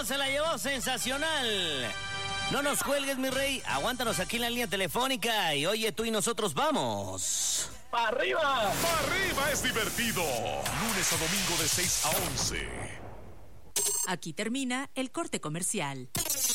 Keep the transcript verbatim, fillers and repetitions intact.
llevó, se la llevó, sensacional. No nos cuelgues, mi rey, aguántanos aquí en la línea telefónica y oye, tú y nosotros vamos. ¡Para arriba! ¡Para arriba es divertido! Lunes a domingo de seis a once. Aquí termina el corte comercial.